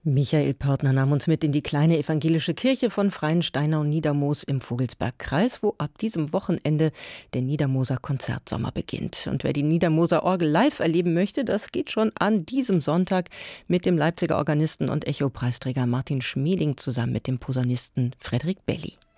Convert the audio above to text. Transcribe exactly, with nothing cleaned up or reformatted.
Michael Pörtner nahm uns mit in die kleine evangelische Kirche von Freiensteiner und Niedermoos im Vogelsbergkreis, wo ab diesem Wochenende der Niedermooser Konzertsommer beginnt. Und wer die Niedermooser Orgel live erleben möchte, das geht schon an diesem Sonntag mit dem Leipziger Organisten und Echo-Preisträger Martin Schmeling zusammen mit dem Posaunisten Frederik Belli.